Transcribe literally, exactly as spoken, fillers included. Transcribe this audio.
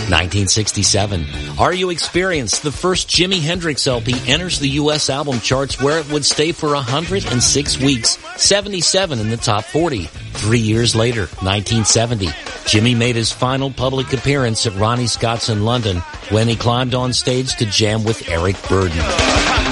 nineteen sixty-seven, Are You Experienced? The first Jimi Hendrix L P enters the U S album charts where it would stay for one hundred six weeks, seventy-seven in the top forty. Three years later, nineteen seventy, Jimi made his final public appearance at Ronnie Scott's in London when he climbed on stage to jam with Eric Burdon.